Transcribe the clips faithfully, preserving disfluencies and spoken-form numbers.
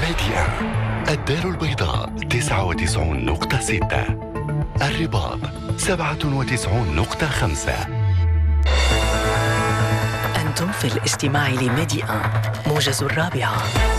ميديا. الدار البيضاء تسعة وتسعون نقطة ستة، الرباط سبعة وتسعون نقطة خمسة. أنتم في الاستماع لميديا موجز الرابعة.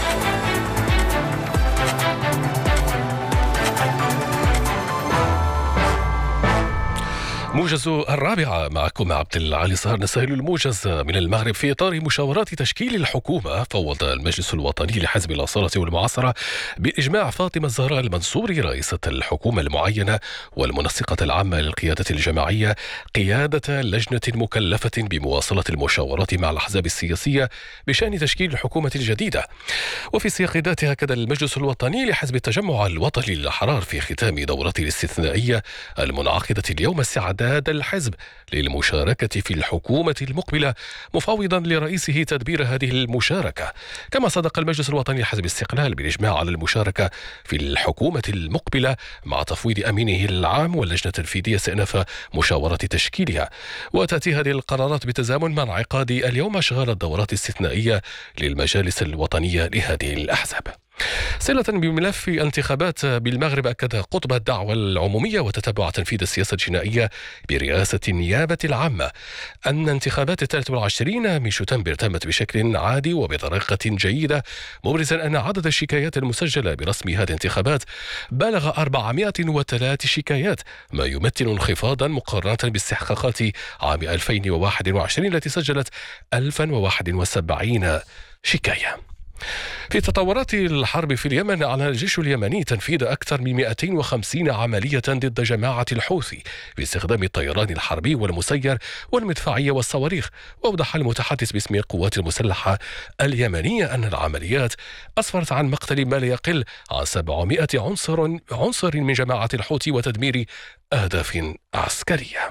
موجز الرابعة معكم عبد العالي صهر. نسهل الموجز من المغرب. في إطار مشاورات تشكيل الحكومة، فوض المجلس الوطني لحزب الأصالة والمعاصرة بإجماع فاطمة الزهراء المنصوري رئيسة الحكومة المعينة والمنسقة العامة للقيادة الجماعية قيادة لجنة مكلفة بمواصلة المشاورات مع الأحزاب السياسية بشأن تشكيل الحكومة الجديدة. وفي سياق ذاته أكد المجلس الوطني لحزب التجمع الوطني للأحرار في ختام دورته الاستثنائية المنعقدة اليوم استعداد الحزب للمشاركة في الحكومة المقبلة، مفوضا لرئيسه تدبير هذه المشاركة. كما صدق المجلس الوطني لحزب الاستقلال بالإجماع على المشاركة في الحكومة المقبلة مع تفويض أمينه العام واللجنة التنفيذية استئناف مشاورة تشكيلها. وتأتي هذه القرارات بتزامن مع انعقاد اليوم أشغال الدورات الاستثنائية للمجالس الوطنية لهذه الأحزاب. صلة بملف انتخابات بالمغرب، أكد قطب الدعوة العمومية وتتبع تنفيذ السياسة الجنائية برئاسة النيابة العامة أن انتخابات الثالث والعشرين من شتنبر تمت بشكل عادي وبطريقة جيدة، مبرزا أن عدد الشكايات المسجلة برسم هذه الانتخابات بلغ أربعمائة وثلاث شكايات، ما يمثل انخفاضا مقارنة باستحقاقات عام ألفين وواحد وعشرين التي سجلت ألف وواحد وسبعين شكاية. في تطورات الحرب في اليمن، أعلن الجيش اليمني تنفيذ أكثر من مئتين وخمسين عملية ضد جماعة الحوثي باستخدام الطيران الحربي والمسير والمدفعية والصواريخ. وأوضح المتحدث باسم القوات المسلحة اليمنية أن العمليات أسفرت عن مقتل ما لا يقل عن سبعمائة عنصر عنصر من جماعة الحوثي وتدمير أهداف عسكرية.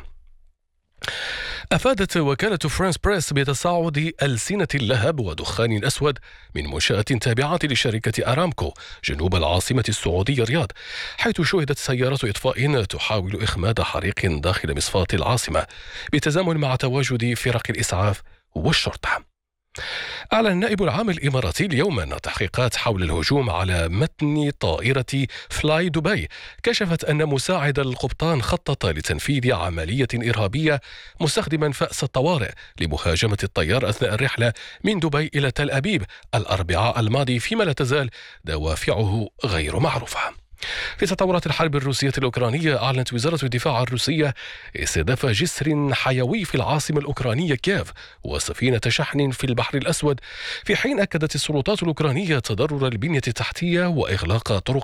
أفادت وكالة فرانس بريس بتصاعد ألسنة اللهب ودخان أسود من منشأة تابعة لشركة أرامكو جنوب العاصمة السعودية الرياض، حيث شهدت سيارة إطفاء تحاول إخماد حريق داخل مصفاة العاصمة بالتزامن مع تواجد فرق الإسعاف والشرطة. أعلن النائب العام الإماراتي اليوم أن تحقيقات حول الهجوم على متن طائرة فلاي دبي كشفت أن مساعد القبطان خطط لتنفيذ عملية إرهابية مستخدما فأس الطوارئ لمهاجمة الطيار أثناء الرحلة من دبي إلى تل أبيب الأربعاء الماضي، فيما لا تزال دوافعه غير معروفة. في تطورات الحرب الروسية الأوكرانية، أعلنت وزارة الدفاع الروسية استهداف جسر حيوي في العاصمة الأوكرانية كييف وسفينة شحن في البحر الأسود، في حين أكدت السلطات الأوكرانية تضرر البنية التحتية وإغلاق طرق